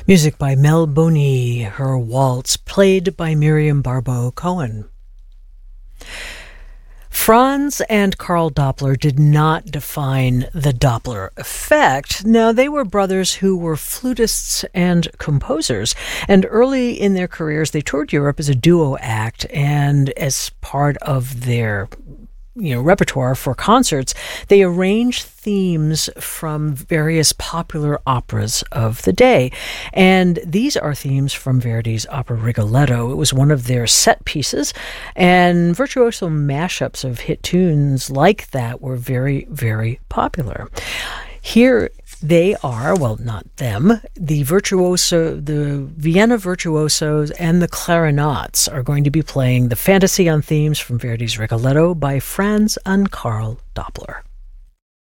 Music by Mel Boney, her waltz, played by Miriam Barbeau Cohen. Franz and Karl Doppler did not define the Doppler effect. Now, they were brothers who were flutists and composers, and early in their careers, they toured Europe as a duo act, and as part of their repertoire for concerts, they arranged themes from various popular operas of the day. And these are themes from Verdi's opera Rigoletto. It was one of their set pieces, and virtuoso mashups of hit tunes like that were very, very popular. Here they are, well, not them, the Vienna virtuosos and the clarinets are going to be playing the Fantasy on Themes from Verdi's Rigoletto by Franz and Karl Doppler.